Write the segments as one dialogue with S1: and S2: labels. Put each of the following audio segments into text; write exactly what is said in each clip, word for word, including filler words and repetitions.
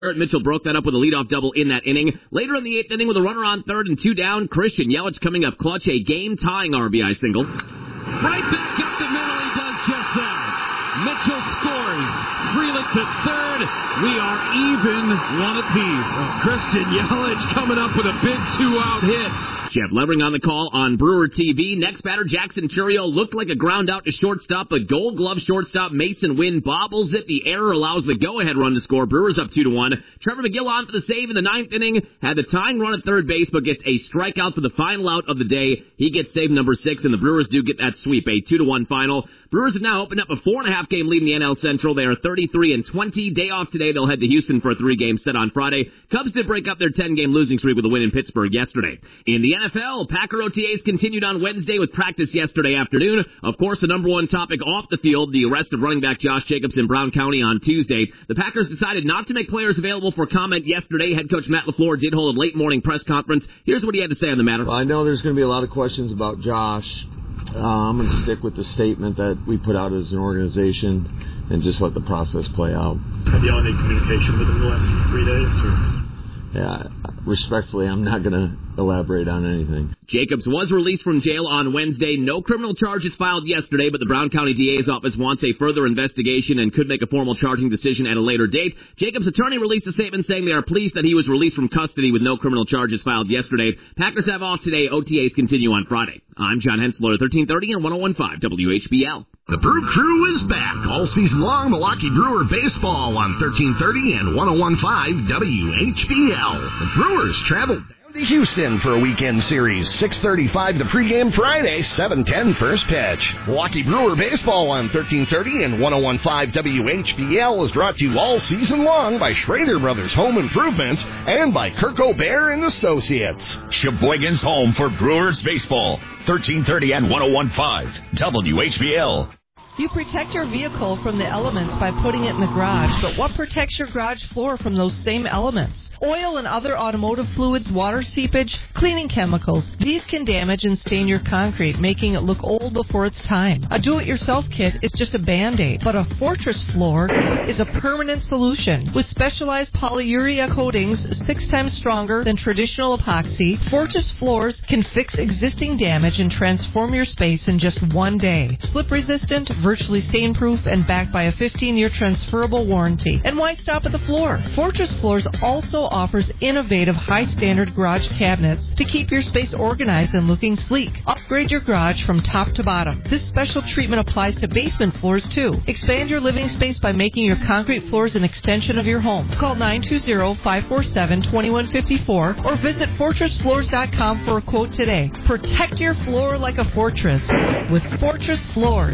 S1: Mitchell broke that up with a leadoff double in that inning. Later in the eighth inning with a runner on third and two down, Christian Yelich coming up clutch, a game-tying R B I single.
S2: Right back up the middle, he does just that. Mitchell scores. Frelick to third. We are even one apiece. Christian Yelich coming up with a big two-out hit.
S1: Jeff Levering on the call on Brewer T V. Next batter, Jackson Churio, looked like a ground out to shortstop, but Gold Glove shortstop Mason Wynn bobbles it. The error allows the go-ahead run to score. Brewers up two to one. Trevor McGill on for the save in the ninth inning. Had the tying run at third base, but gets a strikeout for the final out of the day. He gets save number six, and the Brewers do get that sweep, a two to one final. Brewers have now opened up a four and a half game lead in the N L Central. They are thirty-three and twenty. Day off today. They'll head to Houston for a three-game set on Friday. Cubs did break up their ten-game losing streak with a win in Pittsburgh yesterday. In the N F L, Packer O T As continued on Wednesday with practice yesterday afternoon. Of course, the number one topic off the field, the arrest of running back Josh Jacobs in Brown County on Tuesday. The Packers decided not to make players available for comment yesterday. Head coach Matt LaFleur did hold a late morning press conference. Here's what he had to say on the matter.
S3: Well, I know there's going to be a lot of questions about Josh. Uh, I'm going to stick with the statement that we put out as an organization and just let the process play out.
S4: Have y'all had communication with him the last three days? Or?
S3: Yeah, respectfully, I'm not going to elaborate on anything.
S1: Jacobs was released from jail on Wednesday. No criminal charges filed yesterday, but the Brown County D A's office wants a further investigation and could make a formal charging decision at a later date. Jacobs' attorney released a statement saying they are pleased that he was released from custody with no criminal charges filed yesterday. Packers have off today. O T As continue on Friday. I'm John Hensler, thirteen thirty and one oh one point five W H B L.
S5: The Brew Crew is back all season long. Milwaukee Brewer baseball on thirteen thirty and one oh one point five W H B L. The Brewers travel down to Houston for a weekend series. six thirty-five the pregame Friday, seven ten first pitch. Milwaukee Brewer baseball on thirteen thirty and one oh one point five W H B L is brought to you all season long by Schrader Brothers Home Improvements and by Kirk O'Bear and Associates.
S6: Sheboygan's home for Brewers baseball. thirteen thirty and one oh one point five W H B L.
S7: You protect your vehicle from the elements by putting it in the garage, but what protects your garage floor from those same elements? Oil and other automotive fluids, water seepage, cleaning chemicals. These can damage and stain your concrete, making it look old before its time. A do-it-yourself kit is just a Band-Aid, but a Fortress floor is a permanent solution. With specialized polyurea coatings six times stronger than traditional epoxy, Fortress floors can fix existing damage and transform your space in just one day. Slip-resistant, virtually stain-proof, and backed by a fifteen-year transferable warranty. And why stop at the floor? Fortress Floors also offers innovative high-standard garage cabinets to keep your space organized and looking sleek. Upgrade your garage from top to bottom. This special treatment applies to basement floors, too. Expand your living space by making your concrete floors an extension of your home. Call nine two zero, five four seven, two one five four or visit fortress floors dot com for a quote today. Protect your floor like a fortress with Fortress Floors.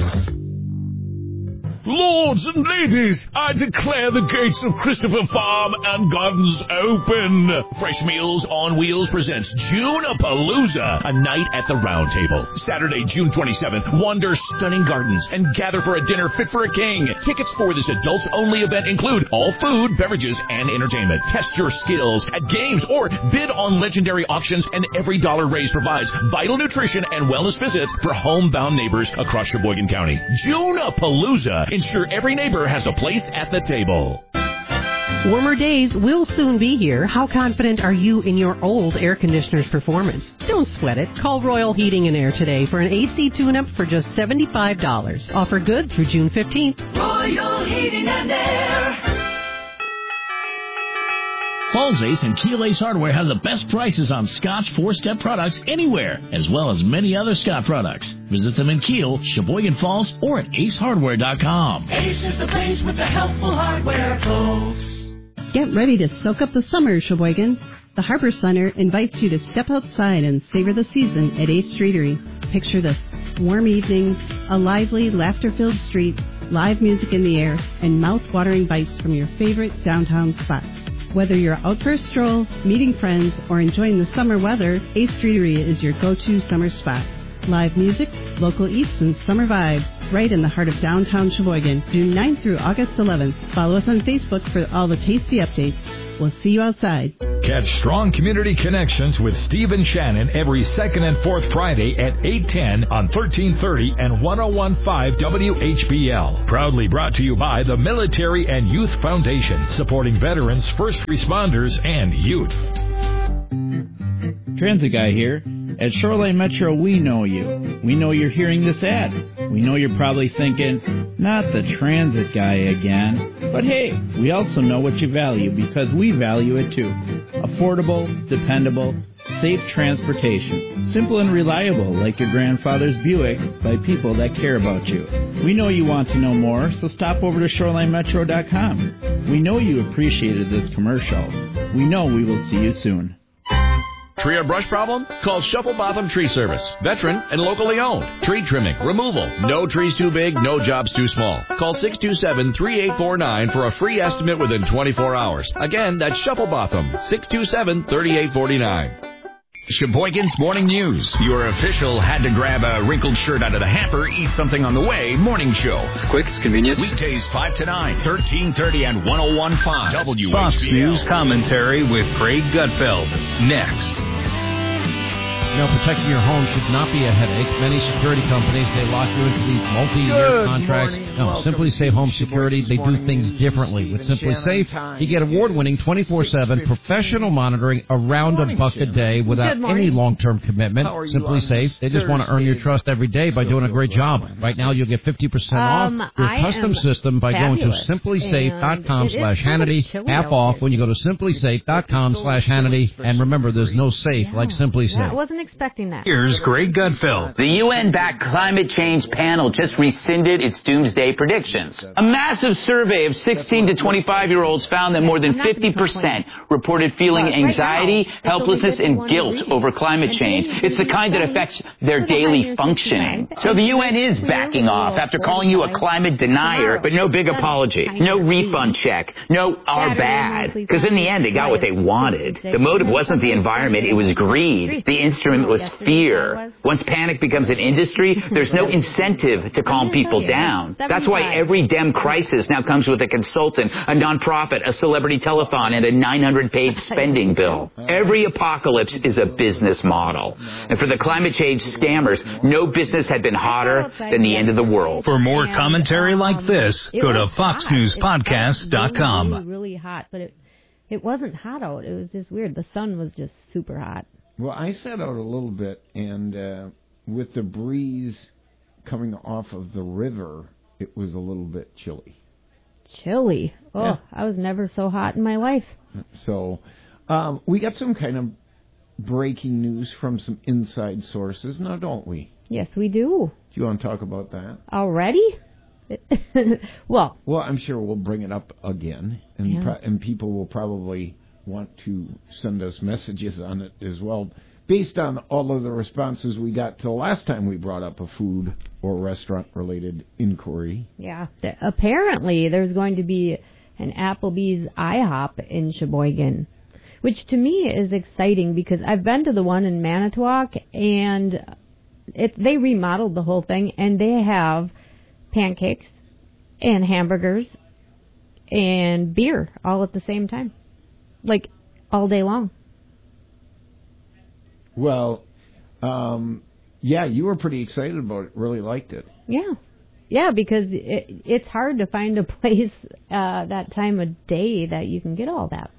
S6: Lords and ladies, I declare the gates of Christopher Farm and Gardens open. Fresh Meals on Wheels presents June-a-Palooza, a night at the Round Table. Saturday, June twenty-seventh, wander stunning gardens and gather for a dinner fit for a king. Tickets for this adults-only event include all food, beverages, and entertainment. Test your skills at games or bid on legendary auctions, and every dollar raised provides vital nutrition and wellness visits for homebound neighbors across Sheboygan County. June-a-Palooza. Ensure every neighbor has a place at the table.
S8: Warmer days will soon be here. How confident are you in your old air conditioner's performance? Don't sweat it. Call Royal Heating and Air today for an A C tune-up for just seventy-five dollars. Offer good through June fifteenth.
S9: Royal Heating and Air.
S10: Falls Ace and Keel Ace Hardware have the best prices on Scott's four-step products anywhere, as well as many other Scott products. Visit them in Keel, Sheboygan Falls, or at ace hardware dot com.
S9: Ace is the place with the helpful hardware, folks.
S11: Get ready to soak up the summer, Sheboygan. The Harbor Center invites you to step outside and savor the season at Ace Streetery. Picture the warm evenings, a lively, laughter-filled street, live music in the air, and mouth-watering bites from your favorite downtown spots. Whether you're out for a stroll, meeting friends, or enjoying the summer weather, Ace Streetery is your go-to summer spot. Live music, local eats, and summer vibes right in the heart of downtown Sheboygan, June ninth through August eleventh. Follow us on Facebook for all the tasty updates. We'll see you outside.
S12: Catch Strong Community Connections with Steve and Shannon every second and fourth Friday at eight ten on thirteen thirty and ten fifteen W H B L. Proudly brought to you by the Military and Youth Foundation, supporting veterans, first responders, and youth.
S13: Transit Guy here. At Shoreline Metro, we know you. We know you're hearing this ad. We know you're probably thinking, not the Transit Guy again. But hey, we also know what you value because we value it too. Affordable, dependable, safe transportation. Simple and reliable like your grandfather's Buick by people that care about you. We know you want to know more, so stop over to shoreline metro dot com. We know you appreciated this commercial. We know we will see you soon.
S6: Tree or brush problem? Call Shuffle Botham Tree Service. Veteran and locally owned. Tree trimming, removal. No trees too big, no jobs too small. Call six two seven, three eight four nine for a free estimate within twenty-four hours. Again, that's Shuffle Botham. six two seven, three eight four nine.
S14: Sheboygan's Morning News. Your official had to grab a wrinkled shirt out of the hamper, eat something on the way morning show. It's quick, it's convenient. Weekdays five to nine, thirteen thirty and ten fifteen. W H B L.
S15: Fox News commentary with Craig Gutfeld. Next.
S16: You know, protecting your home should not be a headache. Many security companies, they lock you into these multi-year
S17: Good
S16: contracts.
S17: morning,
S16: No,
S17: welcome.
S16: Simply Safe Home Security, they do things differently. With Simply Safe, you get award-winning twenty-four seven professional monitoring around a buck a day without any long-term commitment.
S17: How are you
S16: Simply
S17: on
S16: Safe,
S17: this
S16: they just want to earn your
S17: Thursday?
S16: trust every day by doing a great job. Right now, you'll get fifty percent
S18: Um,
S16: off your
S18: I
S16: custom
S18: am
S16: system by going to
S18: fabulous.
S16: simply safe dot com
S18: And it is
S16: slash
S18: kind of
S16: Hannity.
S18: chilly
S16: Half
S18: out
S16: off
S18: here.
S16: when you go to simply safe dot com slash Hannity. And remember, there's no safe like Simply
S18: Yeah, I
S16: Safe.
S18: wasn't expecting that.
S15: Here's Greg Gutfeld.
S19: The U N-backed climate change panel just rescinded its doomsday predictions. A massive survey of sixteen to twenty-five-year-olds found that more than fifty percent reported feeling anxiety, helplessness, and guilt over climate change. It's the kind that affects their daily functioning. So the U N is backing off after calling you a climate denier, but no big apology, no refund check, no our bad. Because in the end, they got what they wanted. The motive wasn't the environment, it was greed. The instrument was fear. Once panic becomes an industry, there's no incentive to calm people down. That's why every Dem crisis now comes with a consultant, a nonprofit, a celebrity telethon, and a nine hundred page spending bill. Every apocalypse is a business model. And for the climate change scammers, no business had been hotter than the end of the world.
S15: For more commentary like this, go to fox news podcast dot
S18: Really,
S15: com.
S18: really hot, but it it wasn't hot out. It was just weird. The sun was just super hot.
S17: Well, I sat out a little bit, and uh, with the breeze coming off of the river, it was a little bit chilly.
S18: Chilly. Oh,
S17: Yeah.
S18: I was never so hot in my life.
S17: So um, we got some kind of breaking news from some inside sources, now don't we?
S18: Yes, we do.
S17: Do you want to talk about that?
S18: Already? well,
S17: Well, I'm sure we'll bring it up again, and
S18: Yeah.
S17: pro- and people will probably want to send us messages on it as well, based on all of the responses we got to the last time we brought up a food or restaurant-related inquiry.
S18: yeah. Th- Apparently, there's going to be an Applebee's IHOP in Sheboygan, which to me is exciting because I've been to the one in Manitowoc, and it, they remodeled the whole thing, and they have pancakes and hamburgers and beer all at the same time, like all day long.
S17: Well, um, yeah, you were pretty excited about it, really liked it.
S18: Yeah. Yeah, because it, it's hard to find a place uh, that time of day that you can get all that.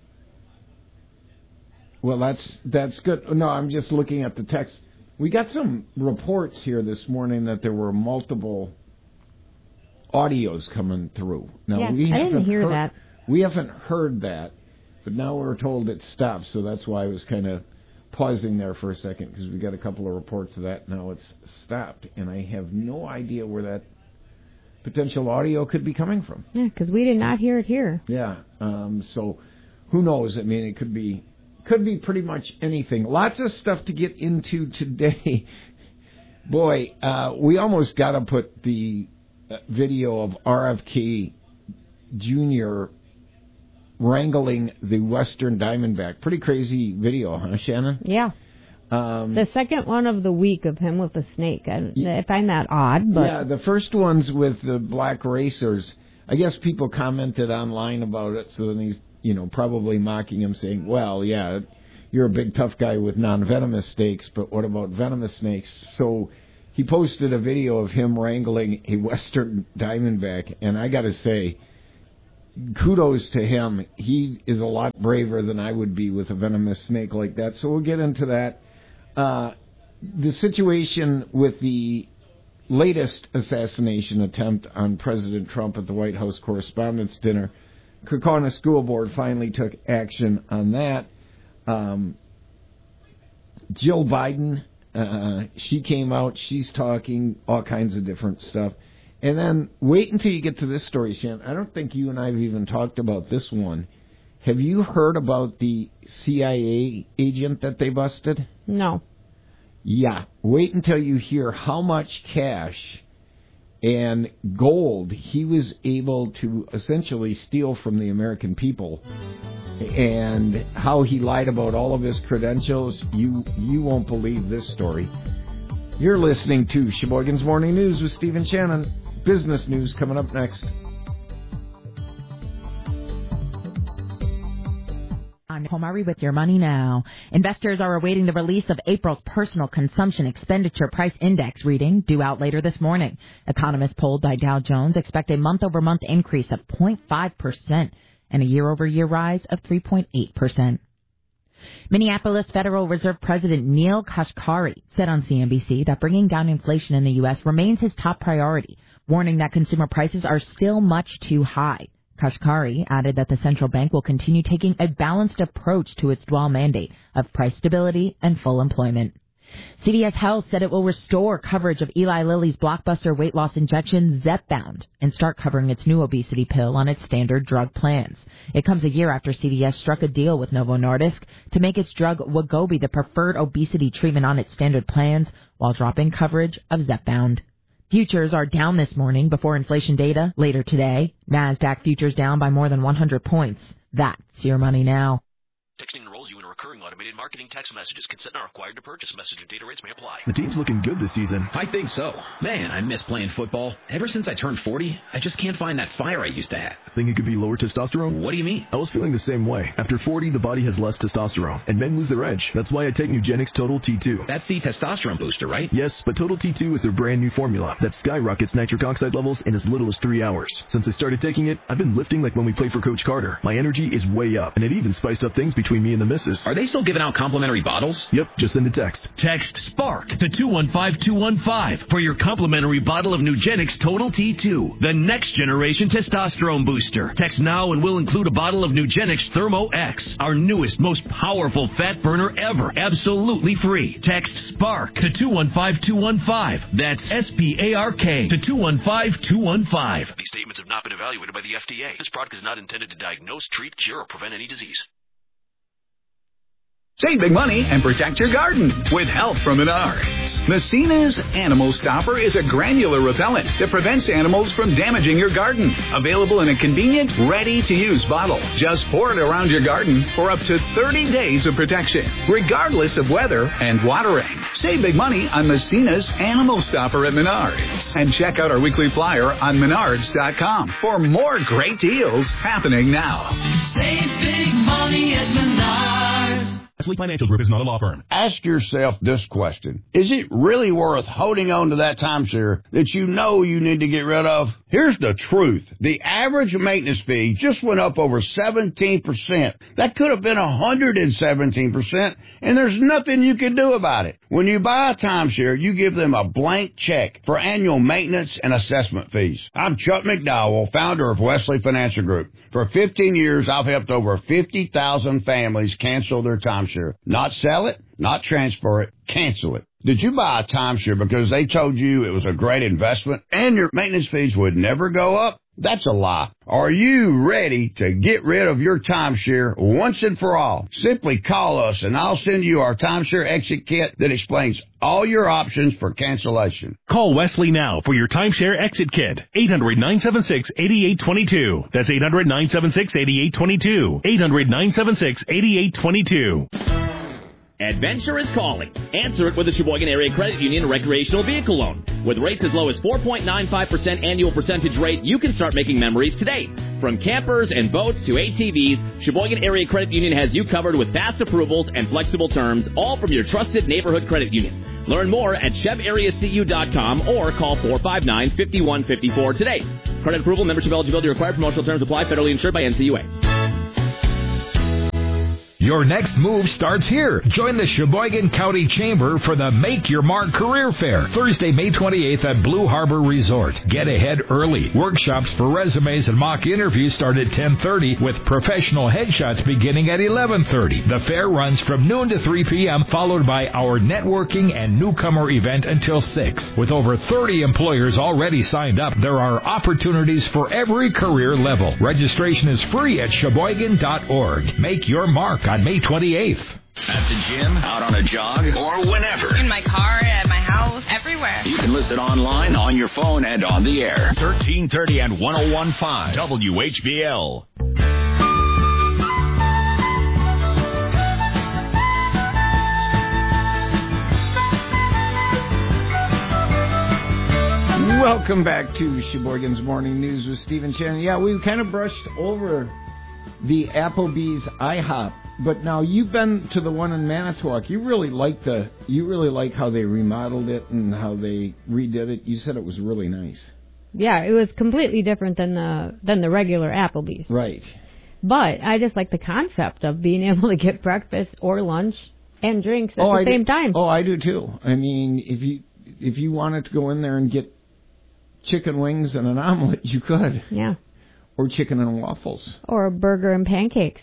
S17: Well, that's that's good. No, I'm just looking at the text. We got some reports here this morning that there were multiple audios coming through. Now,
S18: Yes,
S17: we
S18: I didn't
S17: haven't
S18: hear
S17: heard,
S18: that.
S17: We haven't heard that, but now we're told it stopped, so that's why I was kind of pausing there for a second, because we got a couple of reports of that. Now it's stopped, and I have no idea where that potential audio could be coming from.
S18: Yeah, because we did not hear it here.
S17: Yeah, um, so who knows? I mean, it could be could be pretty much anything. Lots of stuff to get into today. Boy, uh, we almost got to put the uh, video of R F K Junior wrangling the Western Diamondback. Pretty crazy video, huh, Shannon?
S18: Yeah.
S17: Um,
S18: The second one of the week of him with the snake. I, I find that odd, but
S17: yeah, the first ones with the black racers, I guess people commented online about it, so then he's you know, probably mocking him, saying, well, yeah, you're a big tough guy with non-venomous snakes, but what about venomous snakes? So he posted a video of him wrangling a Western Diamondback, and I got to say, kudos to him. He is a lot braver than I would be with a venomous snake like that. So we'll get into that. Uh, the situation with the latest assassination attempt on President Trump at the White House Correspondents' Dinner. Kaukauna School Board finally took action on that. Um, Jill Biden, uh, she came out. She's talking all kinds of different stuff. And then wait until you get to this story, Shan. I don't think you and I have even talked about this one. Have you heard about the C I A agent that they busted?
S18: No.
S17: Yeah. Wait until you hear how much cash and gold he was able to essentially steal from the American people, and how he lied about all of his credentials. You you won't believe this story. You're listening to Sheboygan's Morning News with Stephen Shannon. Business news coming up next.
S20: On Pomari with your money now. Investors are awaiting the release of April's personal consumption expenditure price index reading due out later this morning. Economists polled by Dow Jones expect a month-over-month increase of zero point five percent and a year-over-year rise of three point eight percent. Minneapolis Federal Reserve President Neil Kashkari said on C N B C that bringing down inflation in the U S remains his top priority, warning that consumer prices are still much too high. Kashkari added that the central bank will continue taking a balanced approach to its dual mandate of price stability and full employment. C V S Health said it will restore coverage of Eli Lilly's blockbuster weight loss injection Zepbound and start covering its new obesity pill on its standard drug plans. It comes a year after C V S struck a deal with Novo Nordisk to make its drug Wegovy the preferred obesity treatment on its standard plans while dropping coverage of Zepbound. Futures are down this morning before inflation data later today. NASDAQ futures down by more than one hundred points. That's your money now.
S21: Texting enrolls you in recurring automated marketing text messages. Consent not required to purchase. Message and data rates may apply.
S22: The team's looking good this season.
S1: I think so. Man, I miss playing football. Ever since I turned forty, I just can't find that fire I used to have.
S22: Think it could be lower testosterone?
S1: What do you mean?
S22: I was feeling the same way. After forty, the body has less testosterone, and men lose their edge. That's why I take Nugenix Total T two.
S1: That's the testosterone booster, right?
S22: Yes, but Total T two is their brand new formula that skyrockets nitric oxide levels in as little as three hours. Since I started taking it, I've been lifting like when we played for Coach Carter. My energy is way up, and it even spiced up things between me and the missus.
S1: Are they still giving out complimentary bottles?
S22: Yep, just send a text.
S6: Text SPARK to two one five two one five for your complimentary bottle of Nugenix Total T two, the next generation testosterone booster. Text now and we'll include a bottle of Nugenix Thermo X, our newest, most powerful fat burner ever, absolutely free. Text SPARK to two one five two one five. That's S P A R K to two one five two one five.
S21: These statements have not been evaluated by the F D A. This product is not intended to diagnose, treat, cure, or prevent any disease.
S23: Save big money and protect your garden with help from Menards. Messina's Animal Stopper is a granular repellent that prevents animals from damaging your garden. Available in a convenient, ready-to-use bottle. Just pour it around your garden for up to thirty days of protection, regardless of weather and watering. Save big money on Messina's Animal Stopper at Menards. And check out our weekly flyer on menards dot com for more great deals happening now.
S9: Save big money at Menards.
S6: Wesley Financial Group is not a law firm.
S24: Ask yourself this question. Is it really worth holding on to that timeshare that you know you need to get rid of? Here's the truth. The average maintenance fee just went up over seventeen percent. That could have been one hundred seventeen percent, and there's nothing you can do about it. When you buy a timeshare, you give them a blank check for annual maintenance and assessment fees. I'm Chuck McDowell, founder of Wesley Financial Group. For fifteen years, I've helped over fifty thousand families cancel their timeshare. Not sell it, not transfer it, cancel it. Did you buy a timeshare because they told you it was a great investment and your maintenance fees would never go up? That's a lie. Are you ready to get rid of your timeshare once and for all? Simply call us and I'll send you our timeshare exit kit that explains all your options for cancellation.
S6: Call Wesley now for your timeshare exit kit. eight hundred nine seven six eight eight two two. That's eight hundred nine seven six eight eight two two. eight hundred nine seven six eight eight two two.
S1: Adventure is calling. Answer it with a Sheboygan Area Credit Union recreational vehicle loan. With rates as low as four point nine five percent annual percentage rate, you can start making memories today. From campers and boats to A T Vs, Sheboygan Area Credit Union has you covered with fast approvals and flexible terms, all from your trusted neighborhood credit union. Learn more at chev area c u dot com or call four five nine, five one five four today. Credit approval, membership eligibility required, promotional terms apply, federally insured by N C U A.
S12: Your next move starts here. Join the Sheboygan County Chamber for the Make Your Mark Career Fair, Thursday, May twenty-eighth at Blue Harbor Resort. Get ahead early. Workshops for resumes and mock interviews start at ten thirty with professional headshots beginning at eleven thirty. The fair runs from noon to three p.m., followed by our networking and newcomer event until six. With over thirty employers already signed up, there are opportunities for every career level. Registration is free at sheboygan dot org. Make your mark on May twenty-eighth.
S14: At the gym, out on a jog, or whenever.
S2: In my car, at my house, everywhere.
S14: You can listen online, on your phone, and on the air. thirteen thirty and one oh one point five W H B L.
S17: Welcome back to Sheboygan's Morning News with Stephen Shannon. Yeah, we kind of brushed over the Applebee's IHOP, but now you've been to the one in Manitowoc. You really like the, you really like how they remodeled it and how they redid it. You said it was really nice.
S18: Yeah, it was completely different than the than the regular Applebee's.
S17: Right.
S18: But I just like the concept of being able to get breakfast or lunch and drinks at
S17: oh,
S18: the
S17: I
S18: same
S17: do,
S18: time.
S17: Oh, I do too. I mean, if you if you wanted to go in there and get chicken wings and an omelet, you could.
S18: Yeah.
S17: Or chicken and waffles.
S18: Or a burger and pancakes.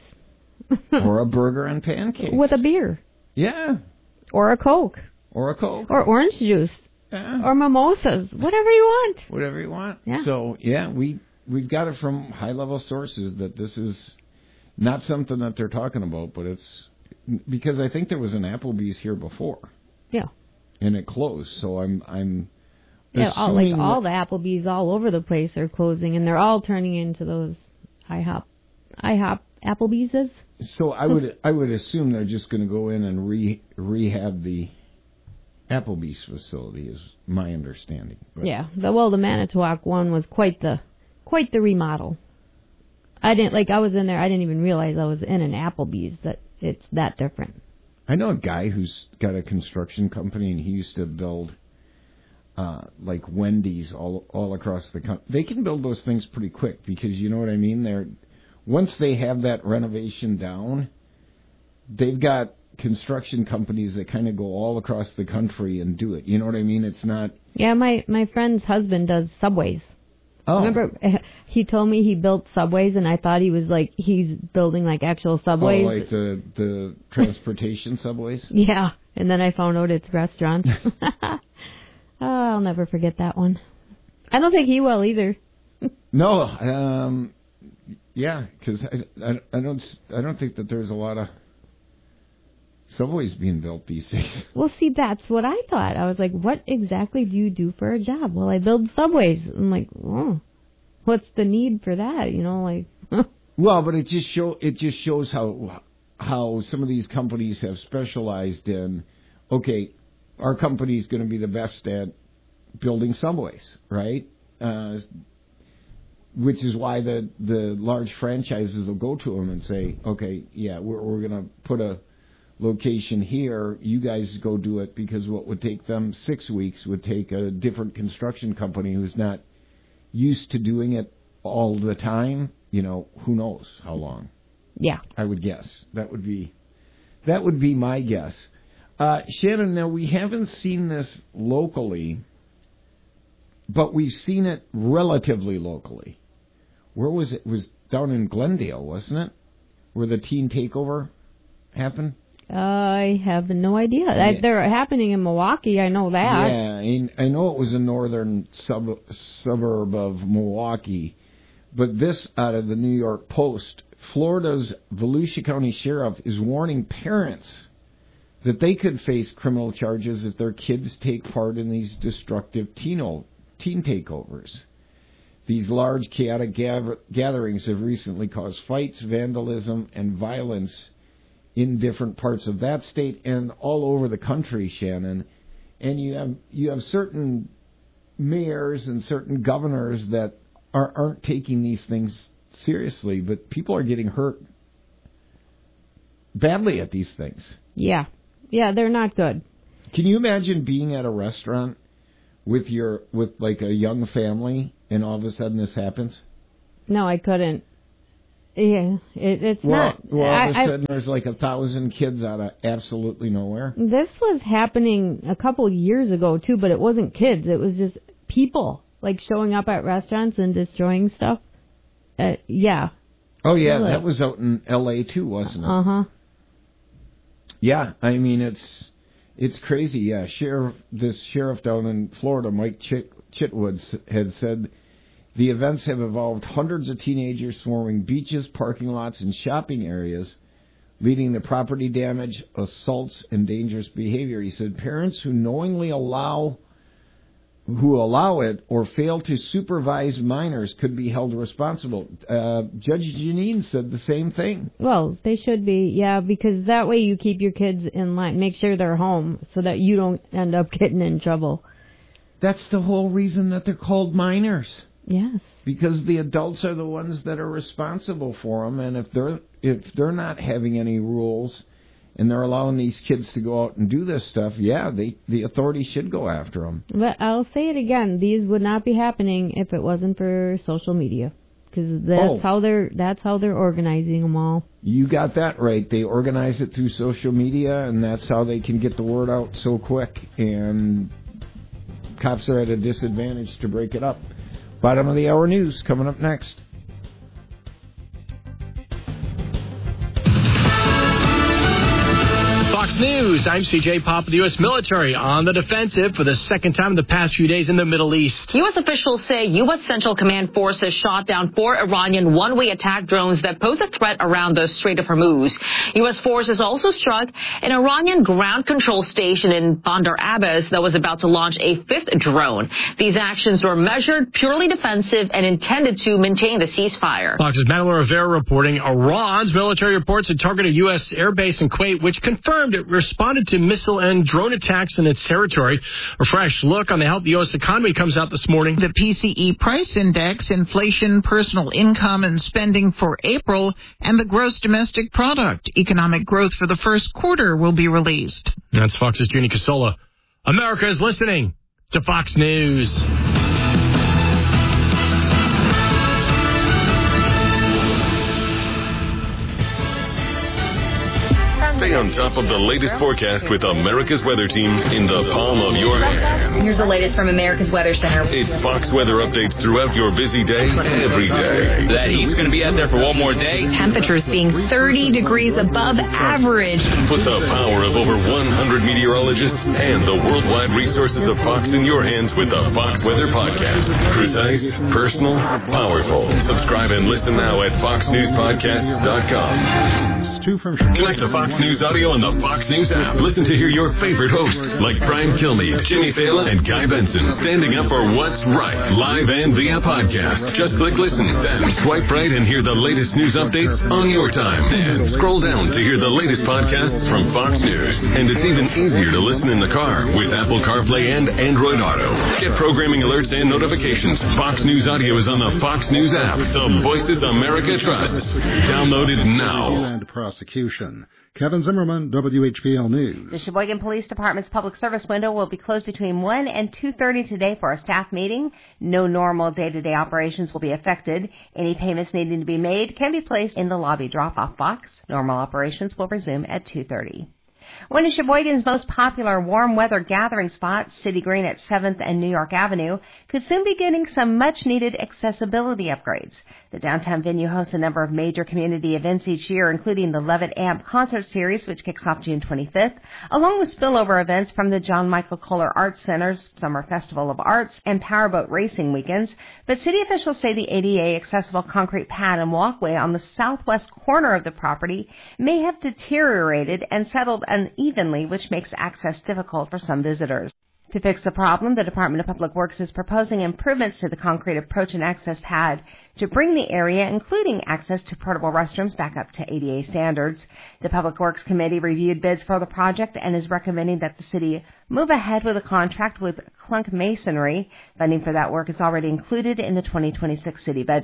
S17: Or a burger and pancakes.
S18: With a beer.
S17: Yeah.
S18: Or a Coke.
S17: Or a Coke.
S18: Or orange juice.
S17: Yeah.
S18: Or mimosas. Whatever you want.
S17: Whatever you want.
S18: Yeah.
S17: So, yeah, we, we've got it from high-level sources that this is not something that they're talking about, but it's because I think there was an Applebee's here before.
S18: Yeah.
S17: And it closed, so I'm... I'm
S18: Yeah, all, like all the Applebee's all over the place are closing, and they're all turning into those IHOP, IHOP Applebee's.
S17: So I would I would assume they're just going to go in and re, rehab the Applebee's facility, is my understanding. But
S18: yeah, the, well, the Manitowoc one was quite the quite the remodel. I didn't like I was in there. I didn't even realize I was in an Applebee's. That it's that different.
S17: I know a guy who's got a construction company, and he used to build. Uh, like Wendy's all all across the country. They can build those things pretty quick because, you know what I mean? They're once they have that renovation down, they've got construction companies that kind of go all across the country and do it. You know what I mean? It's not...
S18: Yeah, my, my friend's husband does Subways.
S17: Oh.
S18: Remember, he told me he built Subways, and I thought he was like, he's building like actual Subways.
S17: Oh, like the, the transportation Subways?
S18: Yeah, and then I found out it's restaurants. Oh, I'll never forget that one. I don't think he will either.
S17: No, um, yeah, because I, I, I don't I don't think that there's a lot of Subways being built these days.
S18: Well, see, that's what I thought. I was like, what exactly do you do for a job? Well, I build Subways. I'm like, oh, what's the need for that? You know, like.
S17: Well, but it just show it just shows how how some of these companies have specialized in. Okay. Our company is going to be the best at building subways, right? Uh, which is why the, the large franchises will go to them and say, okay, yeah, we're, we're going to put a location here. You guys go do it, because what would take them six weeks would take a different construction company who's not used to doing it all the time. You know, who knows how long?
S18: Yeah.
S17: I would guess. That would be, that would be my guess. Uh, Shannon, now we haven't seen this locally, but we've seen it relatively locally. Where was it? It was down in Glendale, wasn't it? Where the teen takeover happened?
S18: I have no idea.
S17: Yeah.
S18: They're happening in Milwaukee, I know that.
S17: Yeah, I, I know it was a northern sub, suburb of Milwaukee, but this out of the New York Post, Florida's Volusia County Sheriff is warning parents that they could face criminal charges if their kids take part in these destructive teen, teen takeovers. These large, chaotic gather, gatherings have recently caused fights, vandalism, and violence in different parts of that state and all over the country, Shannon. And you have you have certain mayors and certain governors that are, aren't taking these things seriously, but people are getting hurt badly at these things.
S18: Yeah. Yeah, they're not good.
S17: Can you imagine being at a restaurant with your with like a young family and all of a sudden this happens?
S18: No, I couldn't. Yeah, it, it's
S17: well,
S18: not.
S17: Well, all of a
S18: I,
S17: sudden I, there's like a thousand kids out of absolutely nowhere.
S18: This was happening a couple of years ago too, but it wasn't kids. It was just people like showing up at restaurants and destroying stuff. Uh, yeah.
S17: Oh yeah,
S18: really.
S17: That was out in L A too, wasn't it?
S18: Uh huh.
S17: Yeah, I mean it's it's crazy. Yeah, sheriff, this sheriff down in Florida, Mike Chit, Chitwood, had said the events have involved hundreds of teenagers swarming beaches, parking lots, and shopping areas, leading to property damage, assaults, and dangerous behavior. He said parents who knowingly allow who allow it or fail to supervise minors could be held responsible. Uh, Judge Janine said the same thing.
S18: Well, they should be, yeah, because that way you keep your kids in line, make sure they're home so that you don't end up getting in trouble.
S17: That's the whole reason that they're called minors.
S18: Yes.
S17: Because the adults are the ones that are responsible for them, and if they're if they're not having any rules and they're allowing these kids to go out and do this stuff, yeah, they the authorities should go after them.
S18: But I'll say it again: these would not be happening if it wasn't for social media, because that's
S17: oh.
S18: how they're that's how they're organizing them all.
S17: You got that right. They organize it through social media, and that's how they can get the word out so quick. And cops are at a disadvantage to break it up. Bottom of the hour news coming up next.
S3: Fox News, I'm C J Pop of the U S military on the defensive for the second time in the past few days in the Middle East.
S4: U S officials say U S Central Command forces shot down four Iranian one-way attack drones that pose a threat around the Strait of Hormuz. U S forces also struck an Iranian ground control station in Bandar Abbas that was about to launch a fifth drone. These actions were measured, purely defensive, and intended to maintain the ceasefire.
S3: Fox's Madeline Rivera reporting Iran's military reports had targeted a U S airbase in Kuwait, which confirmed it responded to missile and drone attacks in its territory. A fresh look on the health of the U S economy comes out this morning.
S5: The P C E price index, inflation, personal income, and spending for April, and the gross domestic product. Economic growth for the first quarter will be released.
S3: That's Fox's Jeannie Casola. America is listening to Fox News.
S7: Stay on top of the latest forecast with America's Weather Team in the palm of your hand.
S25: Here's the latest from America's Weather Center.
S7: It's Fox weather updates throughout your busy day, every day.
S26: That heat's going to be out there for one more day.
S25: Temperatures being thirty degrees above average.
S7: Put the power of over one hundred meteorologists and the worldwide resources of Fox in your hands with the Fox Weather Podcast. Precise, personal, powerful. Subscribe and listen now at fox news podcasts dot com. Connect to Fox News Audio on the Fox News app. Listen to hear your favorite hosts like Brian Kilmeade, Jimmy Fallon, and Guy Benson standing up for what's right, live and via podcast. Just click listen, then swipe right and hear the latest news updates on your time. And scroll down to hear the latest podcasts from Fox News. And it's even easier to listen in the car with Apple CarPlay and Android Auto. Get programming alerts and notifications. Fox News Audio is on the Fox News app. The voices America trusts. Download it now.
S27: Prosecution. Kevin Zimmerman, W H P L News.
S28: The Sheboygan Police Department's public service window will be closed between one and two thirty today for a staff meeting. No normal day-to-day operations will be affected. Any payments needing to be made can be placed in the lobby drop-off box. Normal operations will resume at two thirty. One of Sheboygan's most popular warm weather gathering spots, City Green at seventh and New York Avenue, could soon be getting some much-needed accessibility upgrades. The downtown venue hosts a number of major community events each year, including the Levitt Amp Concert Series, which kicks off June twenty-fifth, along with spillover events from the John Michael Kohler Arts Center's Summer Festival of Arts and Powerboat Racing weekends. But city officials say the A D A accessible concrete pad and walkway on the southwest corner of the property may have deteriorated and settled unevenly, which makes access difficult for some visitors. To fix the problem, the Department of Public Works is proposing improvements to the concrete approach and access pad to bring the area, including access to portable restrooms, back up to A D A standards. The Public Works Committee reviewed bids for the project and is recommending that the city move ahead with a contract with Clunk Masonry. Funding for that work is already included in the twenty twenty-six city budget.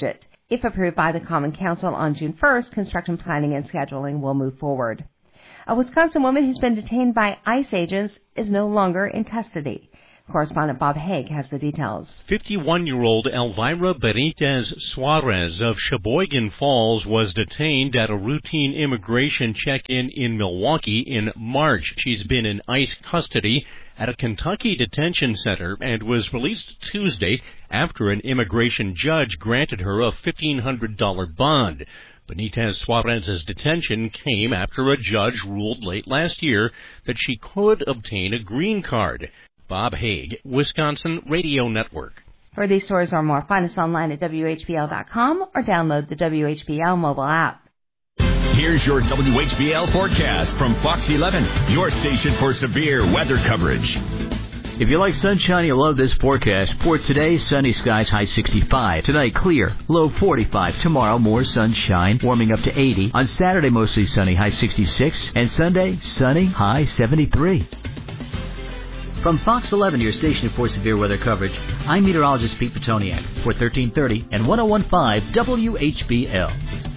S28: If approved by the Common Council on June first, construction planning and scheduling will move forward. A Wisconsin woman who's been detained by ICE agents is no longer in custody. Correspondent Bob Haig has the details.
S8: fifty-one-year-old Elvira Benitez Suarez of Sheboygan Falls was detained at a routine immigration check-in in Milwaukee in March. She's been in ICE custody at a Kentucky detention center and was released Tuesday after an immigration judge granted her a fifteen hundred dollars bond. Benitez Suarez's detention came after a judge ruled late last year that she could obtain a green card. Bob Haig, Wisconsin Radio Network.
S28: For these stories or more, find us online at W H B L dot com or download the W H B L mobile app.
S14: Here's your W H B L forecast from Fox eleven, your station for severe weather coverage.
S10: If you like sunshine, you'll love this forecast. For today, sunny skies, high sixty-five. Tonight, clear, low forty-five. Tomorrow, more sunshine, warming up to eighty. On Saturday, mostly sunny, high sixty-six. And Sunday, sunny, high seventy-three. From Fox eleven, your station for severe weather coverage, I'm meteorologist Pete Petoniak for thirteen thirty and one oh one point five W H B L.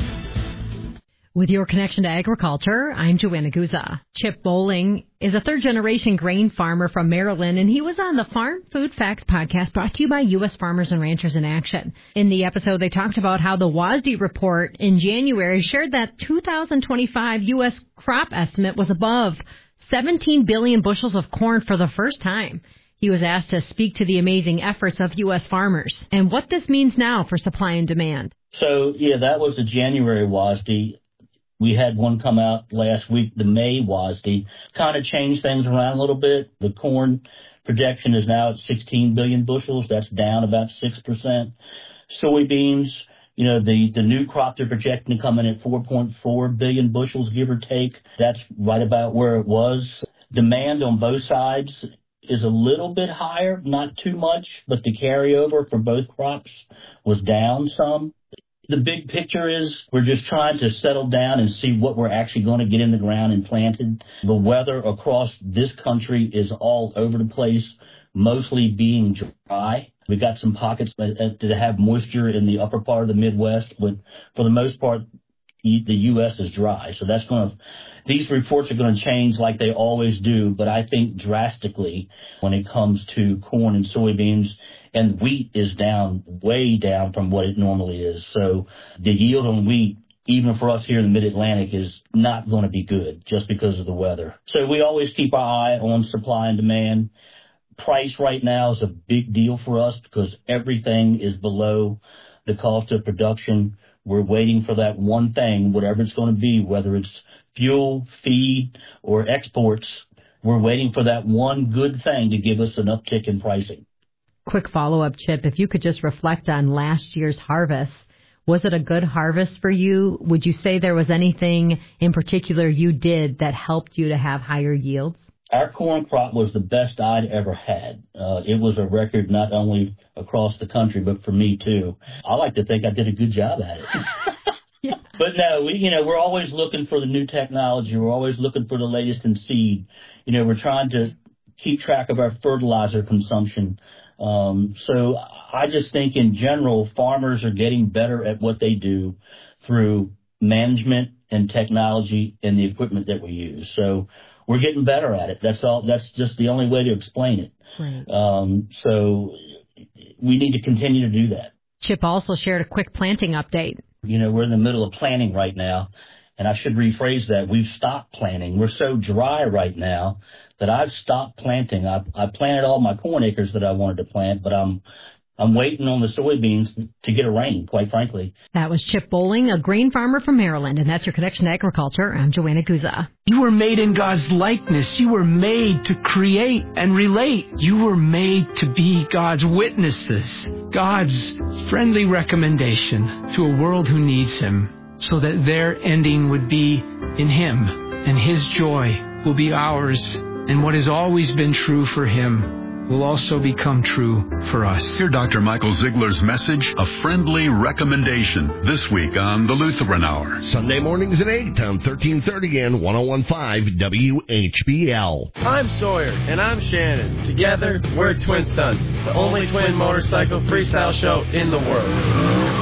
S11: With your connection to agriculture, I'm Joanna Guza. Chip Bowling is a third-generation grain farmer from Maryland, and he was on the Farm Food Facts podcast brought to you by U S Farmers and Ranchers in Action. In the episode, they talked about how the WASDE report in January shared that two thousand twenty-five U S crop estimate was above seventeen billion bushels of corn for the first time. He was asked to speak to the amazing efforts of U S farmers and what this means now for supply and demand.
S13: So, yeah, that was the January WASDE. We had one come out last week, the May WASDE. Kind of changed things around a little bit. The corn projection is now at sixteen billion bushels. That's down about six percent. Soybeans, you know, the, the new crop they're projecting to come in at four point four billion bushels, give or take. That's right about where it was. Demand on both sides is a little bit higher, not too much, but the carryover for both crops was down some. The big picture is we're just trying to settle down and see what we're actually going to get in the ground and planted. The weather across this country is all over the place, mostly being dry. We got some pockets that have moisture in the upper part of the Midwest, but for the most part, the U S is dry. So that's going to, these reports are going to change like they always do, but I think drastically when it comes to corn and soybeans, and wheat is down, way down from what it normally is. So the yield on wheat, even for us here in the Mid-Atlantic, is not going to be good just because of the weather. So we always keep our eye on supply and demand. Price right now is a big deal for us because everything is below the cost of production. We're waiting for that one thing, whatever it's going to be, whether it's fuel, feed, or exports. We're waiting for that one good thing to give us an uptick in pricing.
S11: Quick follow-up, Chip. If you could just reflect on last year's harvest, was it a good harvest for you? Would you say there was anything in particular you did that helped you to have higher yields?
S13: Our corn crop was the best I'd ever had. Uh, it was a record not only across the country, but for me, too. I like to think I did a good job at it. Yeah. But no, we, you know, we're always looking for the new technology. We're always looking for the latest in seed. You know, we're trying to keep track of our fertilizer consumption. Um, so I just think in general, farmers are getting better at what they do through management and technology and the equipment that we use. So we're getting better at it. That's all. That's just the only way to explain it.
S11: Right.
S13: Um, so we need to continue to do that.
S11: Chip also shared a quick planting update.
S13: You know, we're in the middle of planting right now, and I should rephrase that. We've stopped planting. We're so dry right now that I've stopped planting. I, I planted all my corn acres that I wanted to plant, but I'm I'm waiting on the soybeans to get a rain, quite frankly.
S11: That was Chip Bowling, a grain farmer from Maryland, and that's your connection to agriculture. I'm Joanna Guza.
S15: You were made in God's likeness. You were made to create and relate. You were made to be God's witnesses, God's friendly recommendation to a world who needs Him, so that their ending would be in Him, and His joy will be ours, and what has always been true for Him will also become true for us.
S16: Hear Doctor Michael Ziegler's message, A Friendly Recommendation, this week on the Lutheran Hour.
S19: Sunday mornings at eight on thirteen thirty and one oh one point five W H B L.
S20: I'm Sawyer, and I'm Shannon. Together, we're Twin Stunts, the only twin motorcycle freestyle show in the world.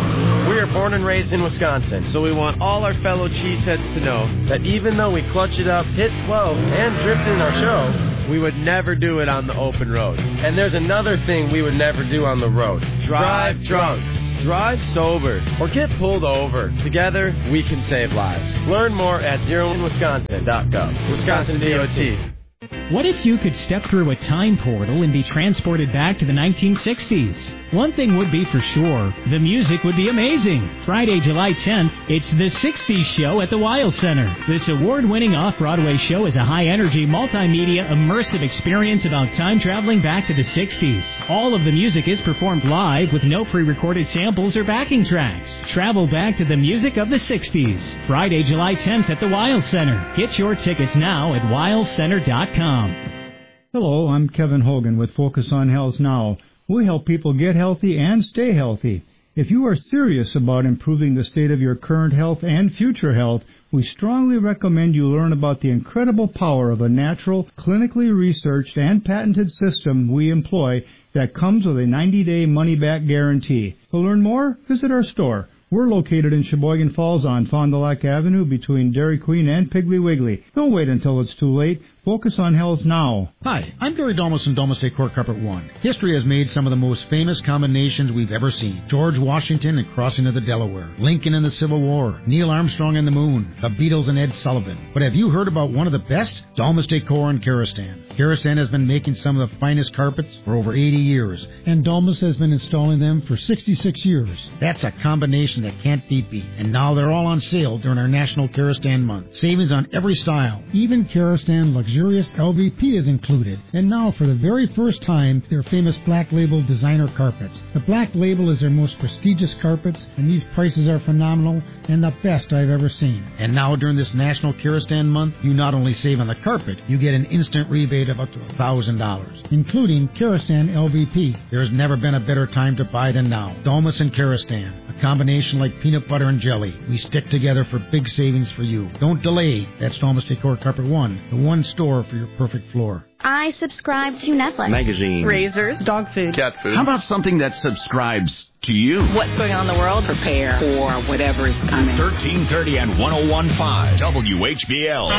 S20: We are born and raised in Wisconsin, so we want all our fellow cheeseheads to know that even though we clutch it up, hit twelve, and drift in our show, we would never do it on the open road. And there's another thing we would never do on the road. Drive drunk. Drive sober or get pulled over. Together, we can save lives. Learn more at zero in wisconsin dot gov. Wisconsin D O T.
S1: What if you could step through a time portal and be transported back to the nineteen sixties? One thing would be for sure, the music would be amazing. Friday, July tenth, it's the sixties Show at the Weil Center. This award-winning off-Broadway show is a high-energy, multimedia, immersive experience about time traveling back to the sixties. All of the music is performed live with no pre-recorded samples or backing tracks. Travel back to the music of the sixties. Friday, July tenth at the Weil Center. Get your tickets now at weil center dot com.
S6: Hello, I'm Kevin Hogan with Focus on Health Now. We help people get healthy and stay healthy. If you are serious about improving the state of your current health and future health, we strongly recommend you learn about the incredible power of a natural, clinically researched and patented system we employ that comes with a ninety-day money-back guarantee. To learn more, visit our store. We're located in Sheboygan Falls on Fond du Lac Avenue between Dairy Queen and Piggly Wiggly. Don't wait until it's too late. Focus on health now.
S9: Hi, I'm Gary Domus from Domus Decor Carpet One. History has made some of the most famous combinations we've ever seen. George Washington and crossing of the Delaware, Lincoln and the Civil War, Neil Armstrong and the Moon, the Beatles and Ed Sullivan. But have you heard about one of the best? Domus Decor in Karastan. Karastan has been making some of the finest carpets for over eighty years, and Domus has been installing them for sixty-six years. That's a combination that can't be beat. And now they're all on sale during our National Karastan Month. Savings on every style. Even Karastan Luxurious L V P is included. And now, for the very first time, their famous Black Label designer carpets. The Black Label is their most prestigious carpets, and these prices are phenomenal and the best I've ever seen. And now, during this National Karastan Month, you not only save on the carpet, you get an instant rebate of up to one thousand dollars, including Karastan L V P. There's never been a better time to buy than now. Domus and Karastan, a combination like peanut butter and jelly. We stick together for big savings for you. Don't delay. That's Domus Decor Carpet One, the one store for your perfect floor.
S12: I subscribe to Netflix.
S21: Magazine.
S12: Razors.
S21: Dog food. Cat food.
S14: How about something that subscribes to you?
S12: What's going on in the world?
S21: Prepare for whatever is coming.
S14: thirteen thirty and one oh one point five W H B L.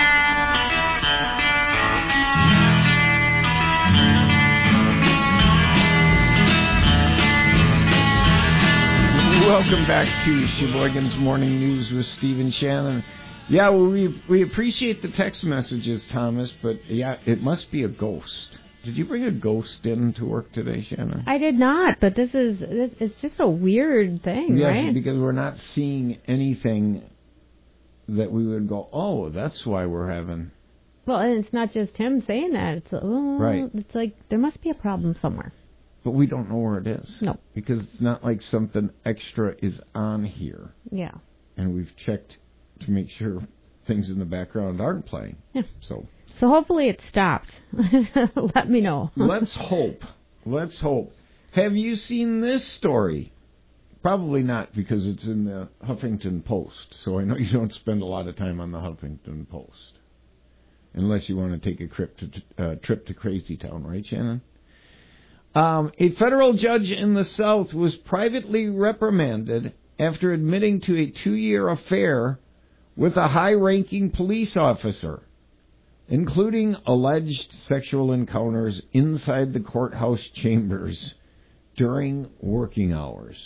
S17: Welcome back to Sheboygan's Morning News with Stephen Shannon. Yeah, well, we we appreciate the text messages, Thomas, but yeah, it must be a ghost. Did you bring a ghost in to work today, Shannon?
S18: I did not, but this is it's just a weird thing,
S17: yes,
S18: right?
S17: Yes, because we're not seeing anything that we would go, oh, that's why we're having.
S18: Well, and it's not just him saying that. It's oh,
S17: right.
S18: It's like there must be a problem somewhere.
S17: But we don't know where it is.
S18: No.
S17: Because it's not like something extra is on here.
S18: Yeah.
S17: And we've checked to make sure things in the background aren't playing.
S18: Yeah.
S17: So
S18: So hopefully it stopped. Let me know.
S17: Let's hope. Let's hope. Have you seen this story? Probably not, because it's in the Huffington Post. So I know you don't spend a lot of time on the Huffington Post. Unless you want to take a trip to, uh, trip to Crazy Town, right, Shannon? Um, a federal judge in the South was privately reprimanded after admitting to a two-year affair with a high-ranking police officer, including alleged sexual encounters inside the courthouse chambers during working hours.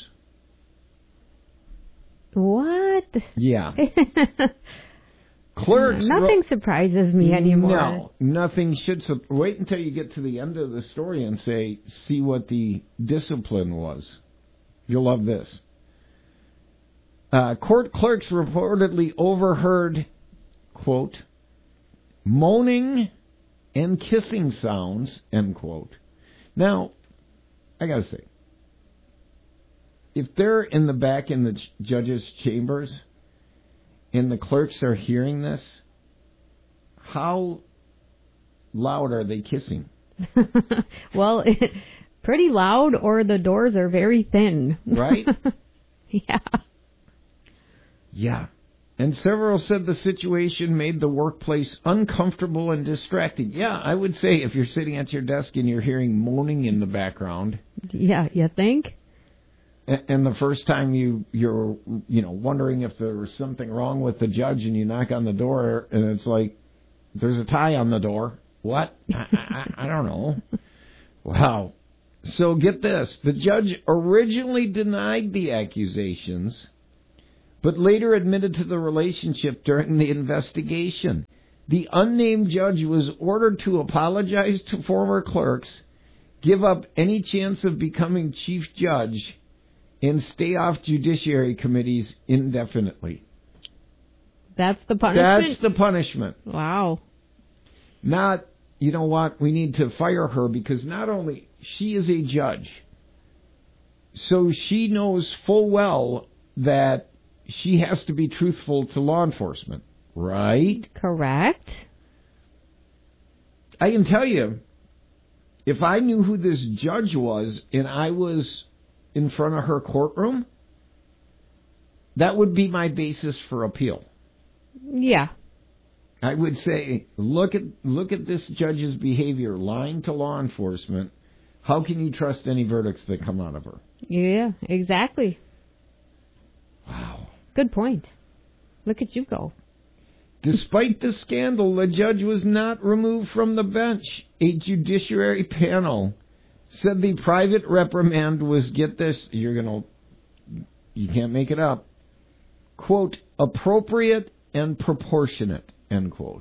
S18: What?
S17: Yeah. Clerks.
S18: Nothing surprises me anymore.
S17: No, nothing should. Su- Wait until you get to the end of the story and say, see what the discipline was. You'll love this. Uh, court clerks reportedly overheard, quote, moaning and kissing sounds, end quote. Now, I gotta say, if they're in the back in the j- judge's chambers and the clerks are hearing this, how loud are they kissing?
S18: Well, it, pretty loud, or the doors are very thin.
S17: Right?
S18: Yeah.
S17: Yeah. And several said the situation made the workplace uncomfortable and distracting. Yeah, I would say if you're sitting at your desk and you're hearing moaning in the background.
S18: Yeah, you think?
S17: and the first time you you're you know wondering if there was something wrong with the judge, and you knock on the door, and it's like there's a tie on the door. What? I, I, I don't know. Wow. So get this: the judge originally denied the accusations, but later admitted to the relationship during the investigation. The unnamed judge was ordered to apologize to former clerks, give up any chance of becoming chief judge, and stay off judiciary committees indefinitely.
S18: That's the punishment?
S17: That's the punishment.
S18: Wow.
S17: Not, you know what, we need to fire her because not only, she is a judge. So she knows full well that she has to be truthful to law enforcement, right?
S18: Correct.
S17: I can tell you, if I knew who this judge was and I was in front of her courtroom, that would be my basis for appeal.
S18: Yeah.
S17: I would say, look at look at this judge's behavior, lying to law enforcement. How can you trust any verdicts that come out of her?
S18: Yeah, exactly.
S17: Wow.
S18: Good point. Look at you go.
S17: Despite the scandal, the judge was not removed from the bench. A judiciary panel said the private reprimand was, get this, you're going to, you can't make it up, quote, appropriate and proportionate, end quote.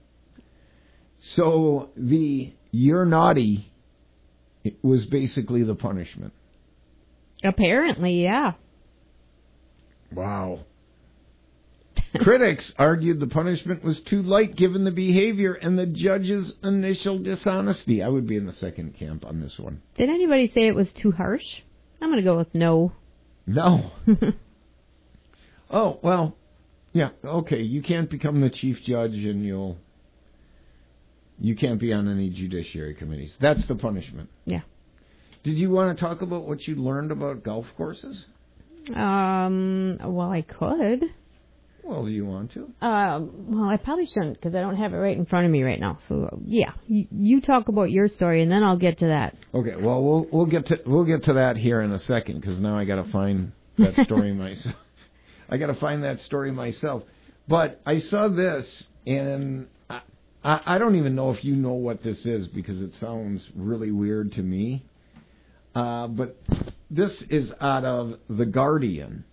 S17: So the you're naughty was basically the punishment.
S18: Apparently, yeah.
S17: Wow. Critics argued the punishment was too light given the behavior and the judge's initial dishonesty. I would be in the second camp on this one.
S18: Did anybody say it was too harsh? I'm going to go with no.
S17: No. Oh, well, yeah, okay. You can't become the chief judge and you'll... You can't be on any judiciary committees. That's the punishment.
S18: Yeah.
S17: Did you want to talk about what you learned about golf courses?
S18: Um. Well, I could.
S17: Well, do you want to?
S18: Um, well, I probably shouldn't because I don't have it right in front of me right now. So, yeah, you, you talk about your story, and then I'll get to that.
S17: Okay. Well, we'll we'll get to we'll get to that here in a second because now I got to find that story myself. I got to find that story myself. But I saw this, and I, I I don't even know if you know what this is because it sounds really weird to me. Uh, but this is out of The Guardian.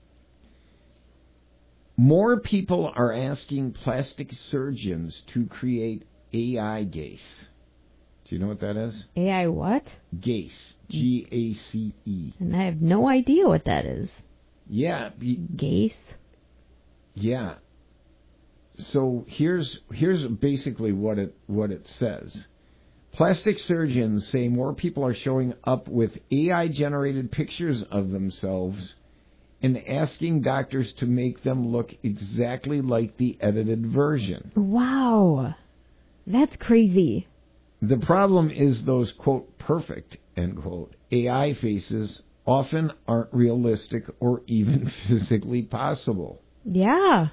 S17: More people are asking plastic surgeons to create A I gaze. Do you know what that is?
S18: A I what?
S17: Gaze. G A C E.
S18: And I have no idea what that is.
S17: Yeah.
S18: Gaze?
S17: Yeah. So here's here's basically what it what it says. Plastic surgeons say more people are showing up with A I-generated pictures of themselves and asking doctors to make them look exactly like the edited version.
S18: Wow. That's crazy.
S17: The problem is those, quote, perfect, end quote, A I faces often aren't realistic or even physically possible.
S18: Yeah.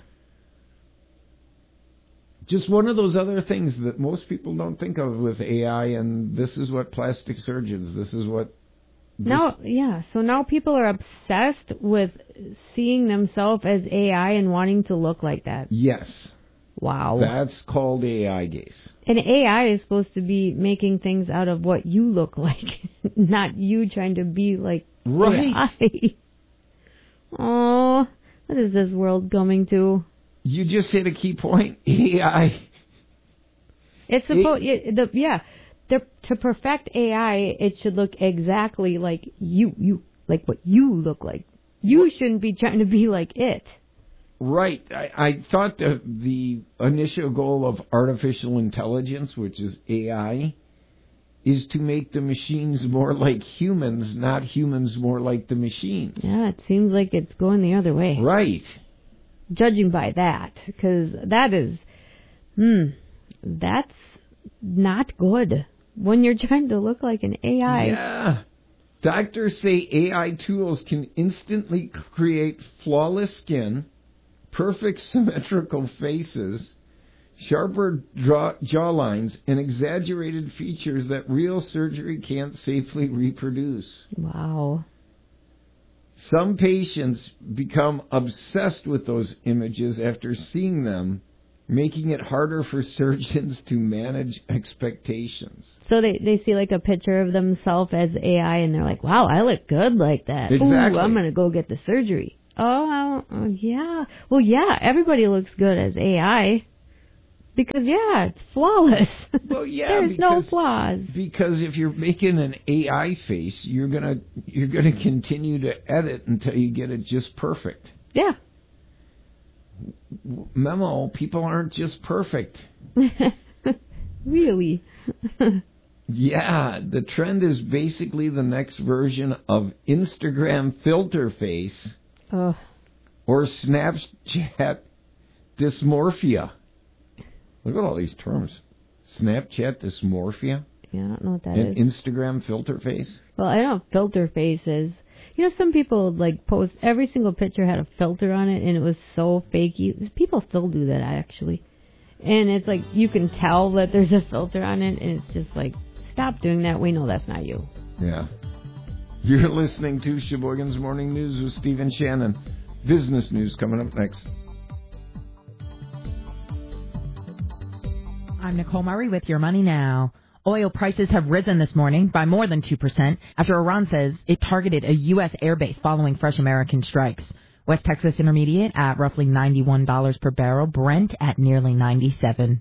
S17: Just one of those other things that most people don't think of with A I, and this is what plastic surgeons, this is what... This
S18: now, yeah, so now people are obsessed with seeing themselves as A I and wanting to look like that.
S17: Yes.
S18: Wow.
S17: That's called A I gaze.
S18: And A I is supposed to be making things out of what you look like, not you trying to be like
S17: right.
S18: A I. Oh, what is this world coming to?
S17: You just hit a key point. A I.
S18: It's supposed, it, the yeah. The, to perfect A I, it should look exactly like you, you, like what you look like. You shouldn't be trying to be like it.
S17: Right. I, I thought the, the initial goal of artificial intelligence, which is A I, is to make the machines more like humans, not humans more like the machines.
S18: Yeah, it seems like it's going the other way.
S17: Right.
S18: Judging by that, because that is, hmm, that's not good. When you're trying to look like an A I.
S17: Yeah. Doctors say A I tools can instantly create flawless skin, perfect symmetrical faces, sharper draw- jawlines, and exaggerated features that real surgery can't safely reproduce.
S18: Wow.
S17: Some patients become obsessed with those images after seeing them, making it harder for surgeons to manage expectations.
S18: So they, they see like a picture of themselves as A I and they're like, wow, I look good like that.
S17: Exactly.
S18: Ooh, I'm going to go get the surgery. Oh, uh, yeah. Well, yeah, everybody looks good as A I. Because, yeah, it's flawless.
S17: Well, yeah,
S18: There's
S17: because,
S18: no flaws.
S17: Because if you're making an A I face, you're gonna you're gonna continue to edit until you get it just perfect.
S18: Yeah.
S17: Memo, people aren't just perfect.
S18: Really?
S17: Yeah, the trend is basically the next version of Instagram filter face
S18: oh.
S17: or Snapchat dysmorphia. Look at all these terms. Snapchat dysmorphia?
S18: Yeah, I don't know what that
S17: and
S18: is.
S17: Instagram filter face?
S18: Well, I know filter faces. You know, some people like post every single picture had a filter on it, and it was so fakey. People still do that, actually. And it's like, you can tell that there's a filter on it, and it's just like, stop doing that. We know that's not you.
S17: Yeah. You're listening to Sheboygan's Morning News with Stephen Shannon. Business news coming up next.
S2: I'm Nicole Murray with Your Money Now. Oil prices have risen this morning by more than two percent after Iran says it targeted a U S airbase following fresh American strikes. West Texas Intermediate at roughly ninety-one dollars per barrel, Brent at nearly ninety-seven.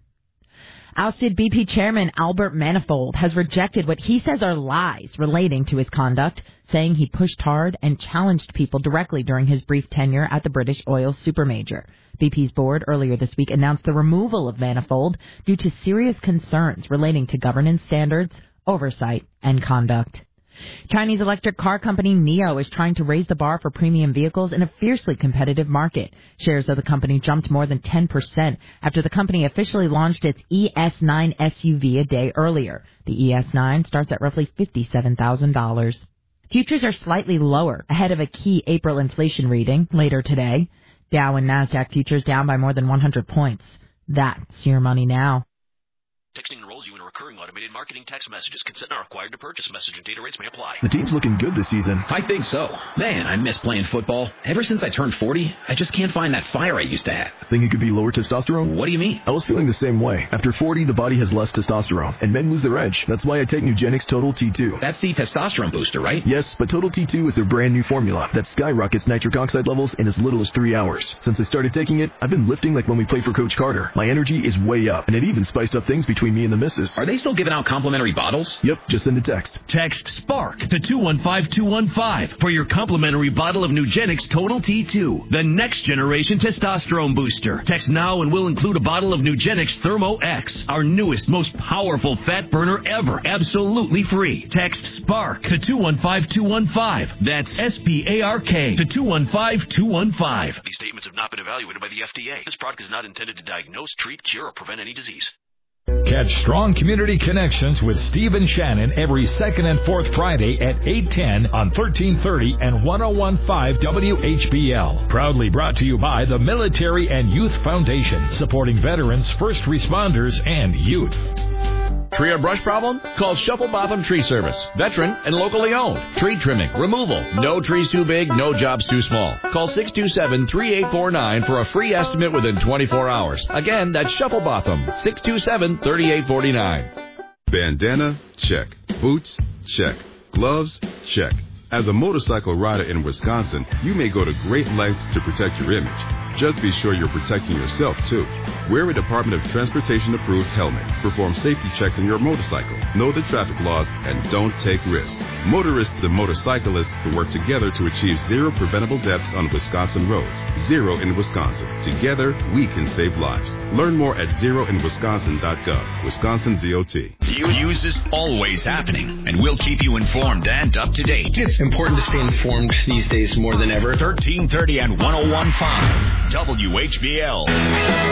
S2: Ousted B P chairman Albert Manifold has rejected what he says are lies relating to his conduct, saying he pushed hard and challenged people directly during his brief tenure at the British oil supermajor. B P's board earlier this week announced the removal of Manifold due to serious concerns relating to governance standards, oversight, and conduct. Chinese electric car company NIO is trying to raise the bar for premium vehicles in a fiercely competitive market. Shares of the company jumped more than ten percent after the company officially launched its E S nine S U V a day earlier. The E S nine starts at roughly fifty-seven thousand dollars. Futures are slightly lower ahead of a key April inflation reading later today. Dow and NASDAQ futures down by more than one hundred points. That's Your Money Now.
S3: Texting enrolls you in a recurring automated marketing text messages. Consent not required to purchase. Message and data rates may apply.
S4: The team's looking good this season.
S5: I think so. Man, I miss playing football. Ever since I turned forty, I just can't find that fire I used to have.
S4: Think it could be lower testosterone?
S5: What do you mean?
S4: I was feeling the same way. After forty, the body has less testosterone, and men lose their edge. That's why I take Nugenix Total T two.
S5: That's the testosterone booster, right?
S4: Yes, but Total T two is their brand new formula that skyrockets nitric oxide levels in as little as three hours. Since I started taking it, I've been lifting like when we played for Coach Carter. My energy is way up, and it even spiced up things between me and the missus.
S5: Are they still giving out complimentary bottles?
S4: Yep, just send a text.
S19: Text SPARK to two one five two one five for your complimentary bottle of Nugenix Total T two, the next generation testosterone booster. Text now and we'll include a bottle of Nugenix Thermo X, our newest, most powerful fat burner ever, absolutely free. Text SPARK to two one five two one five. That's S P A R K to two one five two one five.
S3: These statements have not been evaluated by the F D A. This product is not intended to diagnose, treat, cure, or prevent any disease.
S22: Catch Strong Community Connections with Stephen Shannon every second and fourth Friday at eight ten on thirteen thirty and ten fifteen W H B L. Proudly brought to you by the Military and Youth Foundation, supporting veterans, first responders, and youth.
S23: Tree or brush problem? Call Shuffle Botham Tree Service. Veteran and locally owned. Tree trimming, removal. No trees too big, no jobs too small. Call six two seven, three eight four nine for a free estimate within twenty-four hours. Again, that's Shuffle Botham, six two seven, three eight four nine.
S24: Bandana? Check. Boots? Check. Gloves? Check. As a motorcycle rider in Wisconsin, you may go to great lengths to protect your image. Just be sure you're protecting yourself, too. Wear a Department of Transportation-approved helmet. Perform safety checks on your motorcycle. Know the traffic laws and don't take risks. Motorists and motorcyclists who work together to achieve zero preventable deaths on Wisconsin roads. Zero in Wisconsin. Together, we can save lives. Learn more at zero in wisconsin dot gov. Wisconsin D O T.
S14: News is always happening, and we'll keep you informed and up to date.
S26: It's important to stay informed these days more than ever.
S14: thirteen thirty and ten fifteen W H B L.